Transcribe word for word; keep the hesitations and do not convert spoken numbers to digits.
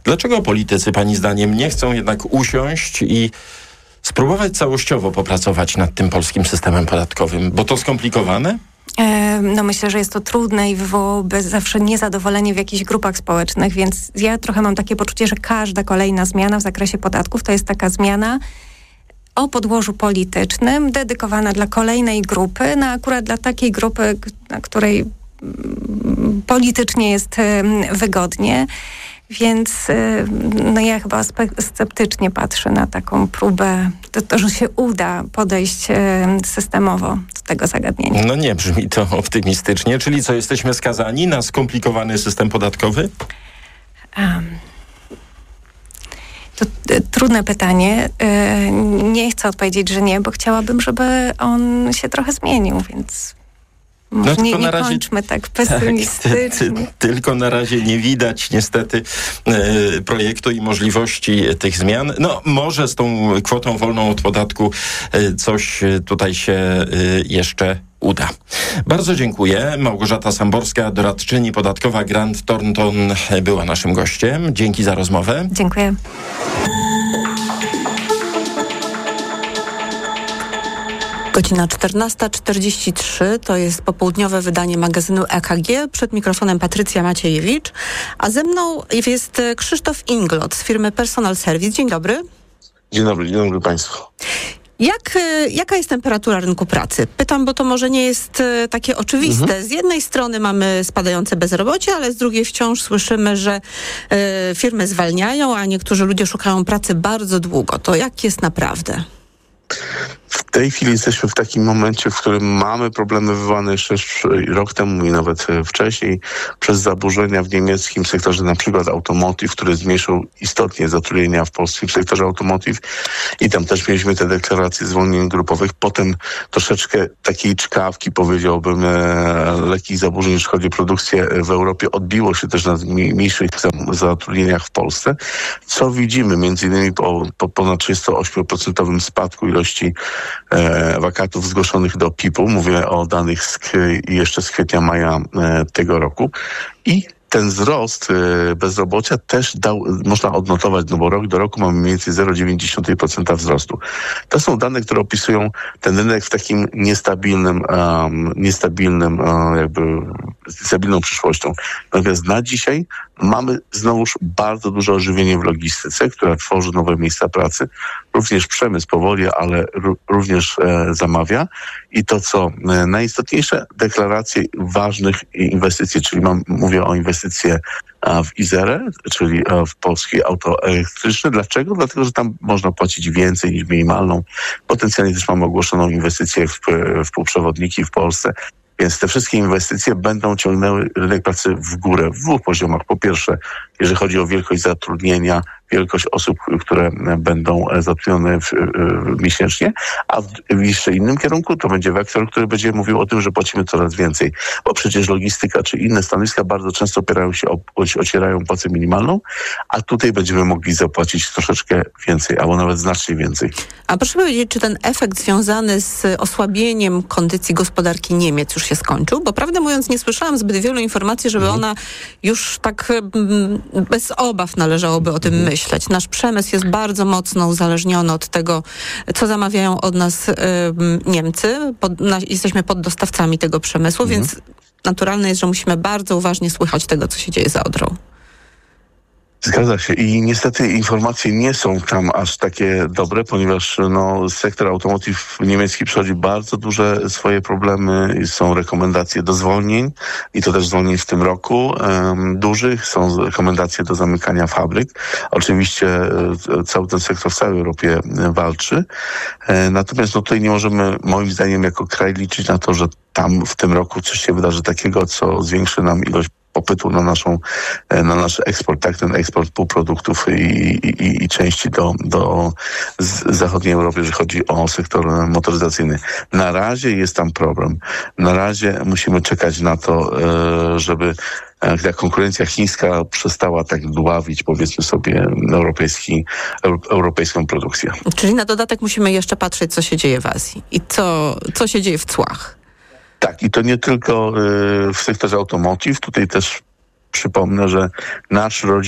Dlaczego politycy, pani zdaniem, nie chcą jednak usiąść i spróbować całościowo popracować nad tym polskim systemem podatkowym? Bo to skomplikowane? No myślę, że jest to trudne i wywołałoby zawsze niezadowolenie w jakichś grupach społecznych, więc ja trochę mam takie poczucie, że każda kolejna zmiana w zakresie podatków to jest taka zmiana o podłożu politycznym, dedykowana dla kolejnej grupy, no akurat dla takiej grupy, na której politycznie jest wygodnie. Więc no ja chyba spe- sceptycznie patrzę na taką próbę, to, to, że się uda podejść systemowo do tego zagadnienia. No nie brzmi to optymistycznie. Czyli co, jesteśmy skazani na skomplikowany system podatkowy? Um. To y, trudne pytanie. Y, nie chcę odpowiedzieć, że nie, bo chciałabym, żeby on się trochę zmienił, więc może no, nie, nie razie, kończmy tak pesymistycznie. Tak, ty, ty, tylko na razie nie widać niestety e, projektu i możliwości tych zmian. No może z tą kwotą wolną od podatku e, coś tutaj się e, jeszcze uda. Bardzo dziękuję. Małgorzata Samborska, doradczyni podatkowa Grant Thornton, była naszym gościem. Dzięki za rozmowę. Dziękuję. Godzina czternasta czterdzieści trzy, to jest popołudniowe wydanie magazynu E K G. Przed mikrofonem Patrycja Maciejewicz, a ze mną jest Krzysztof Inglot z firmy Personal Service. Dzień dobry. Dzień dobry, dzień dobry Państwu. Jak, jaka jest temperatura rynku pracy? Pytam, bo to może nie jest takie oczywiste. Mhm. Z jednej strony mamy spadające bezrobocie, ale z drugiej wciąż słyszymy, że y, firmy zwalniają, a niektórzy ludzie szukają pracy bardzo długo. To jak jest naprawdę? W tej chwili jesteśmy w takim momencie, w którym mamy problemy wywołane jeszcze rok temu i nawet wcześniej przez zaburzenia w niemieckim sektorze, na przykład automotive, który zmniejszył istotnie zatrudnienia w polskim sektorze automotive i tam też mieliśmy te deklaracje zwolnień grupowych. Potem troszeczkę takiej czkawki, powiedziałbym, lekkich zaburzeń, jeśli chodzi o produkcję w Europie, odbiło się też na mniejszych zatrudnieniach w Polsce, co widzimy między innymi po, po ponad trzydziestoośmioprocentowym spadku ilości E, wakatów zgłoszonych do P I P u. Mówię o danych z, jeszcze z kwietnia, maja e, tego roku. I ten wzrost e, bezrobocia też dał, można odnotować, no bo rok do roku mamy mniej więcej zero przecinek dziewięć procent wzrostu. To są dane, które opisują ten rynek w takim niestabilnym, um, niestabilnym, um, jakby stabilną przyszłością. Natomiast na dzisiaj mamy znowuż bardzo duże ożywienie w logistyce, która tworzy nowe miejsca pracy. Również przemysł powoli, ale r- również e, zamawia. I to, co e, najistotniejsze, deklaracje ważnych inwestycji, czyli mam, mówię o inwestycje a, w Izerę, czyli a, w polskie auto elektryczne. Dlaczego? Dlatego, że tam można płacić więcej niż minimalną. Potencjalnie też mamy ogłoszoną inwestycję w, w półprzewodniki w Polsce. Więc te wszystkie inwestycje będą ciągnęły rynek pracy w górę w dwóch poziomach. Po pierwsze, jeżeli chodzi o wielkość zatrudnienia, wielkość osób, które będą zatrudnione w, w, miesięcznie, a w, w jeszcze innym kierunku to będzie wektor, który będzie mówił o tym, że płacimy coraz więcej. Bo przecież logistyka czy inne stanowiska bardzo często opierają się o, ocierają płacę minimalną, a tutaj będziemy mogli zapłacić troszeczkę więcej, albo nawet znacznie więcej. A proszę powiedzieć, czy ten efekt związany z osłabieniem kondycji gospodarki Niemiec już się skończył? Bo prawdę mówiąc nie słyszałam zbyt wielu informacji, żeby mhm. ona już tak bez obaw należałoby o tym mhm. myśleć. Nasz przemysł jest bardzo mocno uzależniony od tego, co zamawiają od nas y, Niemcy. Pod, na, jesteśmy poddostawcami tego przemysłu, mhm. więc naturalne jest, że musimy bardzo uważnie słuchać tego, co się dzieje za Odrą. Zgadza się i niestety informacje nie są tam aż takie dobre, ponieważ no, sektor automotive niemiecki przechodzi bardzo duże swoje problemy. Są rekomendacje do zwolnień i to też zwolnień w tym roku um, dużych. Są rekomendacje do zamykania fabryk. Oczywiście cały ten sektor w całej Europie walczy. E, natomiast no, tutaj nie możemy moim zdaniem jako kraj liczyć na to, że tam w tym roku coś się wydarzy takiego, co zwiększy nam ilość popytu na naszą, na nasz eksport, tak, ten eksport półproduktów i, i, i części do, do zachodniej Europy, jeżeli chodzi o sektor motoryzacyjny. Na razie jest tam problem. Na razie musimy czekać na to, żeby ta konkurencja chińska przestała tak dławić, powiedzmy sobie, europejski, europejską produkcję. Czyli na dodatek musimy jeszcze patrzeć, co się dzieje w Azji i co, co się dzieje w cłach. Tak, i to nie tylko y, w sektorze automotive. Tutaj też przypomnę, że nasz rodzin